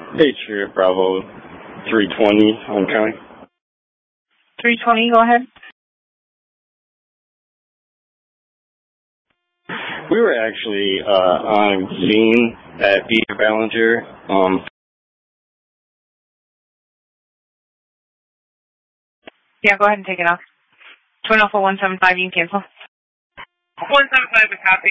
Patriot Bravo 320 Home County. 320, go ahead. We were actually on scene at Peter Ballinger. Yeah, go ahead and take it off. 204-175, you can cancel. 175 is copy.